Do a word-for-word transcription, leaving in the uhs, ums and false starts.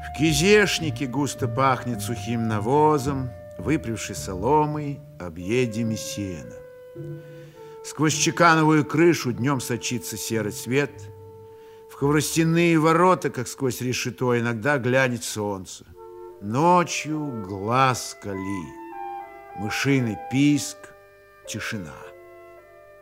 В кизешнике густо пахнет сухим навозом, выпревшей соломой, объедями сена. Сквозь чекановую крышу днем сочится серый свет. В хворостяные ворота, как сквозь решето, иногда глянет солнце. Ночью глаз кали, мышиный писк, тишина.